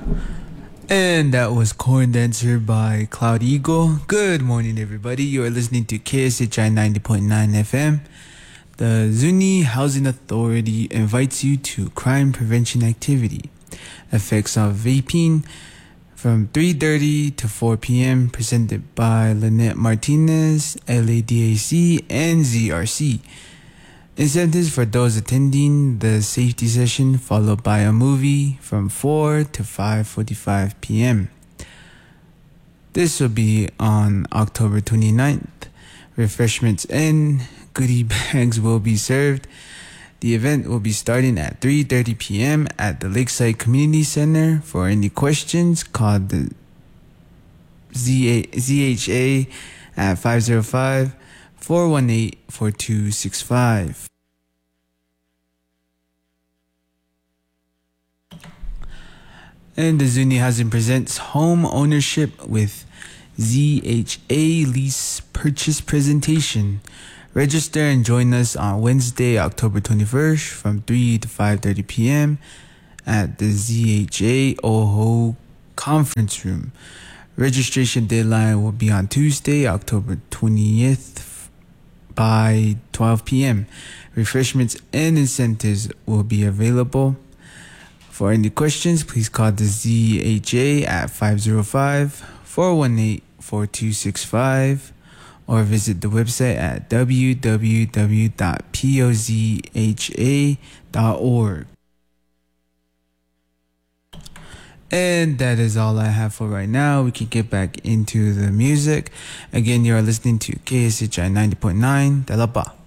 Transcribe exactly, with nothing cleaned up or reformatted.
And that was Corn Dancer by Cloud Eagle. Good morning, everybody. You are listening to K S H I ninety point nine F M. The Zuni Housing Authority invites you to crime prevention activity. Effects of vaping from three thirty to four p.m. presented by Lynette Martinez, L A D A C, and Z R C. Incentives for those attending the safety session, followed by a movie from four to five forty-five p.m. This will be on October twenty-ninth. Refreshments and goodie bags will be served. The event will be starting at three thirty p.m. at the Lakeside Community Center. For any questions, call the Z H A at five oh five, four one eight, four two six five. And the Zuni Housing presents Home Ownership with Z H A Lease Purchase Presentation. Register and join us on Wednesday, October twenty-first from three to five thirty p.m. at the Z H A OHO Conference Room. Registration deadline will be on Tuesday, October twentieth by twelve p.m. Refreshments and incentives will be available. For any questions, please call the Z H A at five oh five, four one eight, four two six five or visit the website at w w w dot pozha dot org. And that is all I have for right now. We can get back into the music. Again, you are listening to K S H I ninety point nine, Dalapa.